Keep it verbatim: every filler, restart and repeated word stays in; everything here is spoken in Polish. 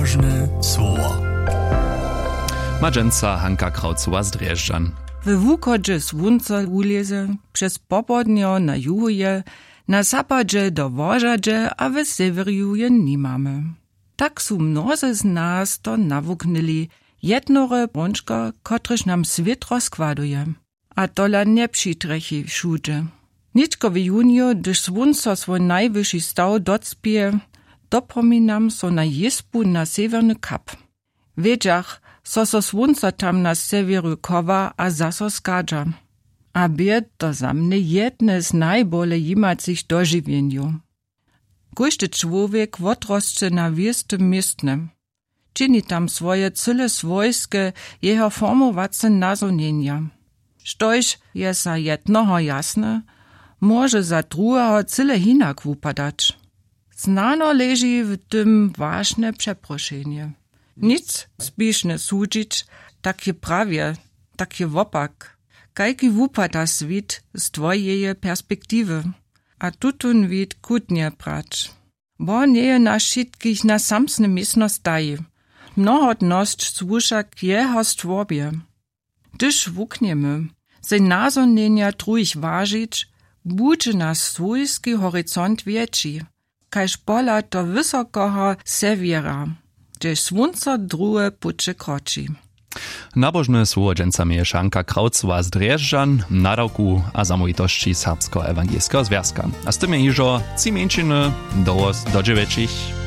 Nabożne słowo. Madżęca Hanka Kraucowa z Drjeżdżan. W wukodzie słońce uleze, przez popodnio na juhuje, na zapadzie do wożadzie, a w seweriu je nie mamy. Tak su mnozy z nas to nawuknili, jednore brączka, kotryż nam świt rozkładuje. A tola nie przytrechi wszudzie. Niczko w junio, gdyż słońce swój najwyższy staw docpije, dopominam so na jespu na severny kap. Wiedziach, so so słońce tam na severu kowa, a zaso skadza. A bied to za mnie jedne z najbole jimacich dożywieniu. Każdy człowiek odroscze na wiestym miestnym. Czyni tam swoje cyle swojskie, jeho formowace nazonienia. Štož je za jednoho jasne, może za drugiego cyle hinak wupadać. Znano leży w tym ważne przeproszenie. Nic zbiszne sudzić, takie prawie, takie wopak. Kajki wupada swit z twojej perspektywy, a tutun wid kutnie prać. Bo nie na wszystkich na samsne miejsce staje. Mnohodność słusza k jeho stworbie. Gdyż wukniemy, se nazonienia drugich ważyć, budże nas swójski horyzont większy, kajż pola do wysokoho sewiera, gdzieś słońce drugie pucze kroczy. Nabożne słowo dżęca Hanka Kraucowa z Drjeżdżan, nadawku a zamówitości Serbsko-Ewangelskiego Związka. A z tym je iżo ci mieńczyny do, do dziewięciich.